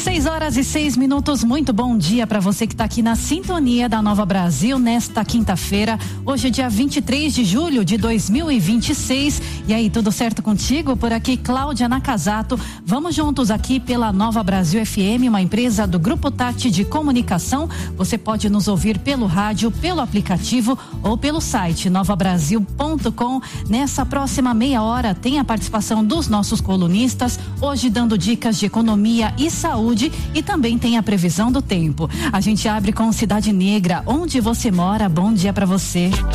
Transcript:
6:06, muito bom dia para você que está aqui na sintonia da Nova Brasil nesta quinta-feira. Hoje é dia 23 de julho de 2026. E aí, tudo certo contigo? Por aqui, Cláudia Nakazato. Vamos juntos aqui pela Nova Brasil FM, uma empresa do Grupo Tati de Comunicação. Você pode nos ouvir pelo rádio, pelo aplicativo ou pelo site novabrasil.com. Nessa próxima meia hora tem a participação dos nossos colunistas, hoje dando dicas de economia e saúde, e também tem a previsão do tempo. A gente abre com Cidade Negra, onde você mora. Bom dia para você.